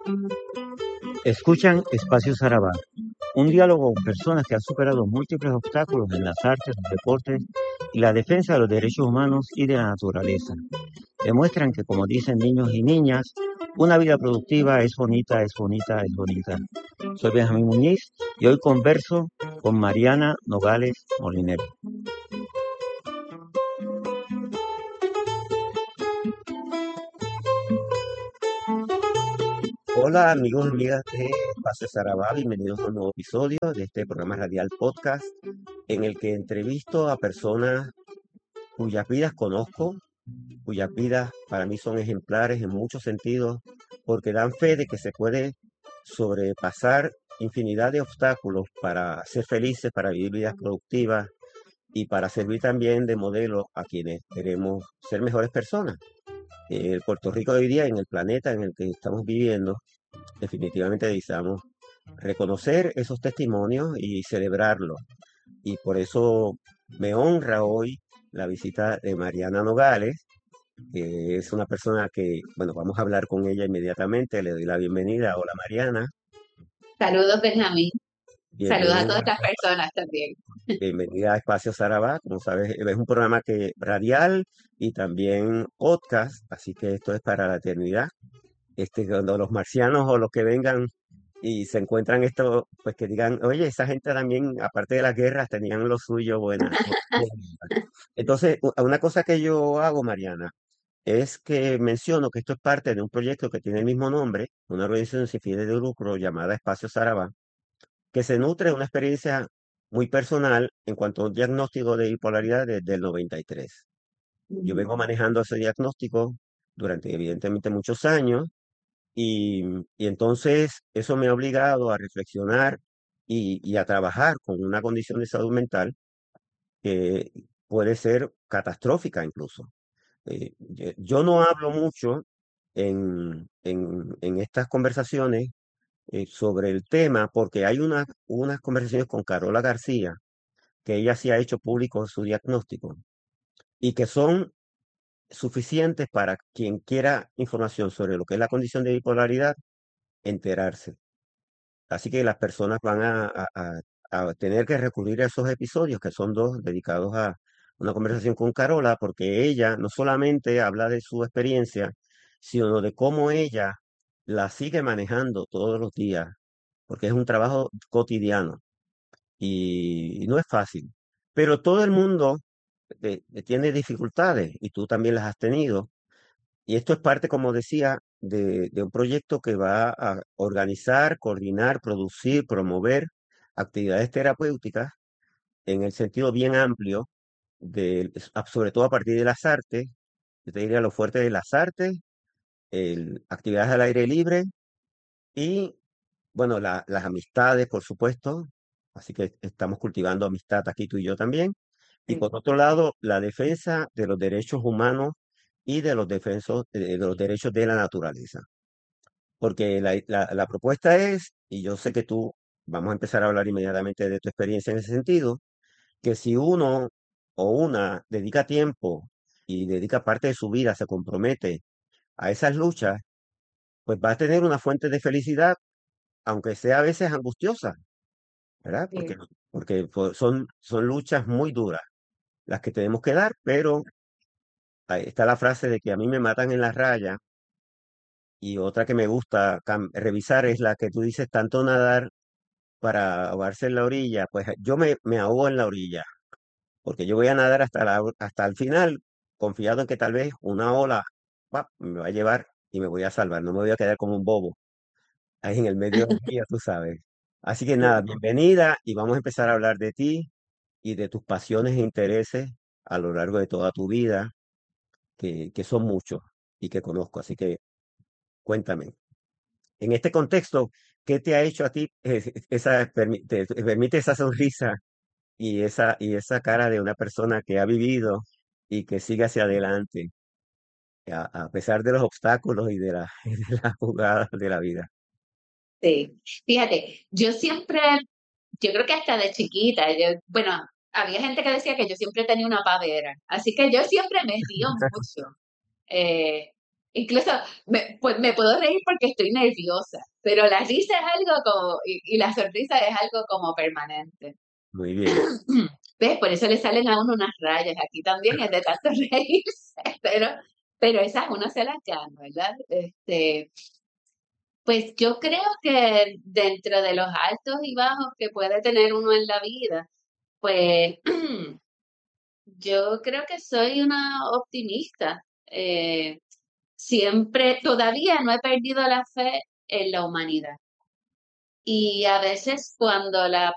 Escuchan Espacio Sarabá, un diálogo con personas que han superado múltiples obstáculos en las artes, los deportes y la defensa de los derechos humanos y de la naturaleza. Demuestran que, como dicen niños y niñas, una vida productiva es bonita, es bonita, es bonita. Soy Benjamín Muñiz y hoy converso con Mariana Nogales Molinero. Hola amigos y amigas de Espacio Sarabá, bienvenidos a un nuevo episodio de este programa radial podcast en el que entrevisto a personas cuyas vidas conozco, cuyas vidas para mí son ejemplares en muchos sentidos, porque dan fe de que se puede sobrepasar infinidad de obstáculos para ser felices, para vivir vidas productivas y para servir también de modelo a quienes queremos ser mejores personas. El Puerto Rico de hoy día, en el planeta en el que estamos viviendo, definitivamente necesitamos reconocer esos testimonios y celebrarlos. Y por eso me honra hoy la visita de Mariana Nogales, que es una persona que, bueno, vamos a hablar con ella inmediatamente. Le doy la bienvenida. Hola Mariana, Saludos, Benjamín. Saludos a todas bienvenida, las personas también. bienvenida a Espacio Sarabá. Como sabes, es un programa que radial y también podcast, así que esto es para la eternidad. Cuando los marcianos o los que vengan y se encuentran esto, pues que digan, oye, esa gente también, aparte de las guerras, tenían lo suyo buena. Entonces, una cosa que yo hago, Mariana, es que menciono que esto es parte de un proyecto que tiene el mismo nombre, una organización sin fines de lucro llamada Espacio Sarabá, que se nutre de una experiencia muy personal en cuanto a un diagnóstico de bipolaridad desde el 93. Yo vengo manejando ese diagnóstico durante evidentemente muchos años y, y entonces eso me ha obligado a reflexionar y a trabajar con una condición de salud mental que puede ser catastrófica incluso. Yo no hablo mucho en estas conversaciones sobre el tema porque hay unas conversaciones con Carola García que ella sí ha hecho público su diagnóstico y que son suficientes para quien quiera información sobre lo que es la condición de bipolaridad, enterarse. Así que las personas van a tener que recurrir a esos episodios, que son dos dedicados a una conversación con Carola, porque ella no solamente habla de su experiencia, sino de cómo ella la sigue manejando todos los días, porque es un trabajo cotidiano y no es fácil. Pero todo el mundo tiene dificultades y tú también las has tenido. Y esto es parte, como decía, de un proyecto que va a organizar, coordinar, producir, promover actividades terapéuticas en el sentido bien amplio, sobre todo a partir de las artes. Yo te diría lo fuerte de las artes, actividades al aire libre y, bueno, las amistades, por supuesto. Así que estamos cultivando amistad aquí tú y yo también. Y Sí. por otro lado, la defensa de los derechos humanos y de los derechos de la naturaleza. Porque la propuesta es, y yo sé que tú, vamos a empezar a hablar inmediatamente de tu experiencia en ese sentido, que si uno o una dedica tiempo y dedica parte de su vida, se compromete a esas luchas, pues va a tener una fuente de felicidad, aunque sea a veces angustiosa, ¿verdad? Sí. Porque son luchas muy duras las que tenemos que dar, pero ahí está la frase de que a mí me matan en la raya. Y otra que me gusta revisar es la que tú dices, tanto nadar para ahogarse en la orilla, pues yo me ahogo en la orilla, porque yo voy a nadar hasta el final, confiado en que tal vez una ola me va a llevar y me voy a salvar, no me voy a quedar como un bobo ahí en el medio del río, tú sabes. Así que nada, Sí. bienvenida y vamos a empezar a hablar de ti y de tus pasiones e intereses a lo largo de toda tu vida, que son muchos y que conozco. Así que cuéntame. En este contexto, ¿qué te ha hecho a ti te permite esa sonrisa y esa cara de una persona que ha vivido y que sigue hacia adelante, a pesar de los obstáculos y de y de las jugadas de la vida? Sí. Fíjate, yo creo que hasta de chiquita, bueno, había gente que decía que yo siempre tenía una pavera, así que yo siempre me río mucho. Eh, incluso pues me puedo reír porque estoy nerviosa, pero la risa es algo como, y la sonrisa es algo como permanente. Muy bien, ¿Ves? Por eso le salen a uno unas rayas. Aquí también es de tanto reírse, pero esas uno se las gana, ¿verdad? Pues yo creo que dentro de los altos y bajos que puede tener uno en la vida, pues yo creo que soy una optimista. Siempre, todavía no he perdido la fe en la humanidad. Y a veces cuando la